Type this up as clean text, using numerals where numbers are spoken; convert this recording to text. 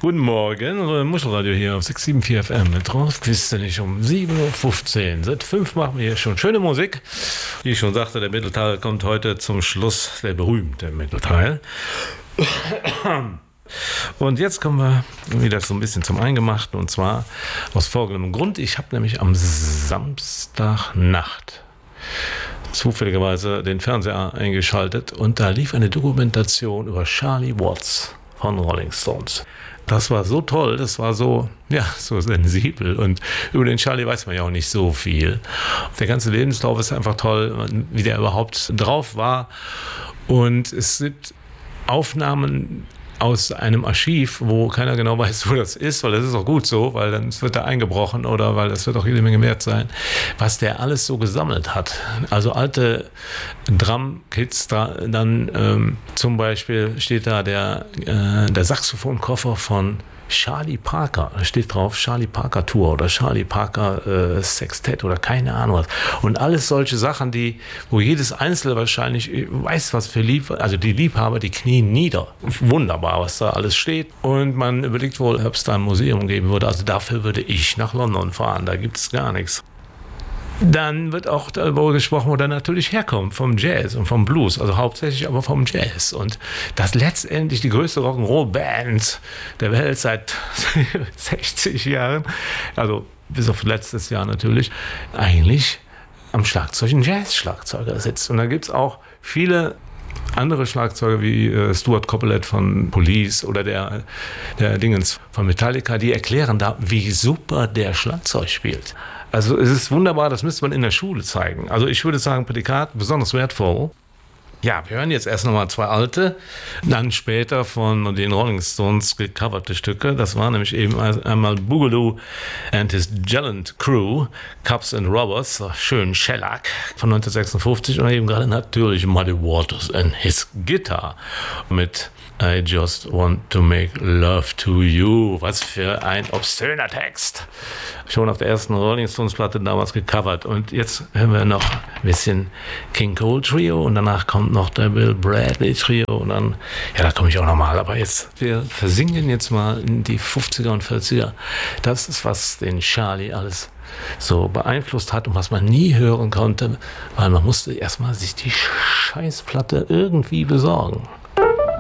Guten Morgen, Muschelradio hier auf 674 FM mit Rauskiste nicht um 7.15 Uhr. Seit 5 machen wir hier schon schöne Musik. Wie ich schon sagte, der Mittelteil kommt heute zum Schluss, der berühmte Mittelteil. Und jetzt kommen wir wieder so ein bisschen zum Eingemachten, und zwar aus folgendem Grund. Ich habe nämlich am Samstagnacht zufälligerweise den Fernseher eingeschaltet und da lief eine Dokumentation über Charlie Watts von Rolling Stones. Das war so toll, das war so sensibel, und über den Charlie weiß man ja auch nicht so viel. Der ganze Lebenslauf ist einfach toll, wie der überhaupt drauf war, und es sind Aufnahmen aus einem Archiv, wo keiner genau weiß, wo das ist, weil das ist auch gut so, weil dann wird da eingebrochen oder weil das wird auch jede Menge wert sein, was der alles so gesammelt hat. Also alte Drumkits, dann zum Beispiel steht da der Saxophonkoffer von Charlie Parker, da steht drauf Charlie Parker Tour oder Charlie Parker Sextett oder keine Ahnung was. Und alles solche Sachen, wo jedes Einzelne wahrscheinlich weiß, was für also die Liebhaber, die knien nieder. Wunderbar, was da alles steht. Und man überlegt wohl, ob es da ein Museum geben würde. Also dafür würde ich nach London fahren, da gibt es gar nichts. Dann wird auch darüber gesprochen, wo der natürlich herkommt, vom Jazz und vom Blues, also hauptsächlich aber vom Jazz. Und das letztendlich die größte Rock'n'Roll-Band der Welt seit 60 Jahren, also bis auf letztes Jahr natürlich, eigentlich am Schlagzeug ein Jazz-Schlagzeuger sitzt. Und da gibt es auch viele andere Schlagzeuger wie Stuart Copeland von Police oder der Dingens von Metallica, die erklären da, wie super der Schlagzeug spielt. Also es ist wunderbar, das müsste man in der Schule zeigen. Also ich würde sagen, Prädikat besonders wertvoll. Ja, wir hören jetzt erst nochmal 2 alte, dann später von den Rolling Stones gecoverte Stücke. Das war nämlich eben einmal Boogaloo and his Gallant Crew, Cups and Robbers, schön Shellac von 1956, und eben gerade natürlich Muddy Waters and his Guitar mit I just want to make love to you. Was für ein obszöner Text. Schon auf der ersten Rolling Stones Platte damals gecovert. Und jetzt hören wir noch ein bisschen King Cole Trio und danach kommt noch der Bill Bradley Trio und dann, ja, da komme ich auch nochmal. Aber jetzt, wir versingen jetzt mal in die 50er und 40er. Das ist, was den Charlie alles so beeinflusst hat und was man nie hören konnte, weil man musste erstmal sich die Scheißplatte irgendwie besorgen.